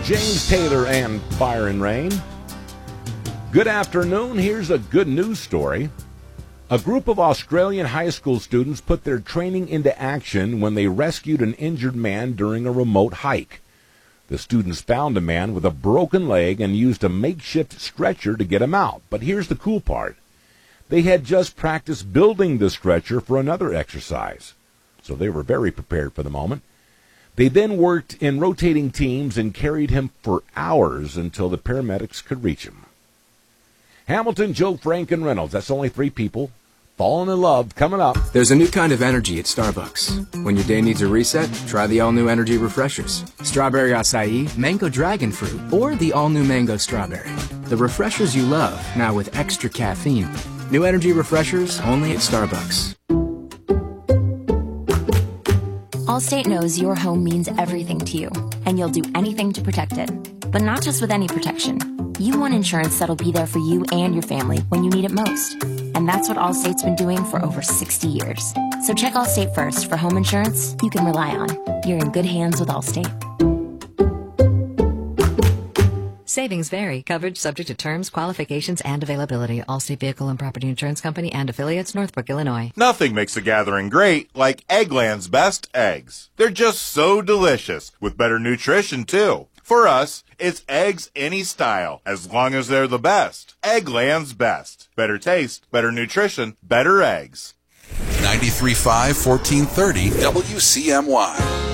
James Taylor and Fire and Rain. Good afternoon. Here's a good news story. A group of Australian high school students put their training into action when they rescued an injured man during a remote hike. The students found a man with a broken leg and used a makeshift stretcher to get him out. But here's the cool part. They had just practiced building the stretcher for another exercise, so they were very prepared for the moment. They then worked in rotating teams and carried him for hours until the paramedics could reach him. Hamilton, Joe, Frank, and Reynolds. That's only 3 people. Falling in love, coming up. There's a new kind of energy at Starbucks. When your day needs a reset, try the all-new energy refreshers. Strawberry acai, mango dragon fruit, or the all-new mango strawberry. The refreshers you love, now with extra caffeine. New energy refreshers, only at Starbucks. Allstate knows your home means everything to you, and you'll do anything to protect it. But not just with any protection. You want insurance that'll be there for you and your family when you need it most. And that's what Allstate's been doing for over 60 years. So check Allstate first for home insurance you can rely on. You're in good hands with Allstate. Savings vary. Coverage subject to terms, qualifications, and availability. Allstate Vehicle and Property Insurance Company and affiliates, Northbrook, Illinois. Nothing makes a gathering great like Eggland's best eggs. They're just so delicious, with better nutrition, too. For us, it's eggs any style, as long as they're the best. Eggland's best. Better taste, better nutrition, better eggs. 93.5, 1430 WCMY.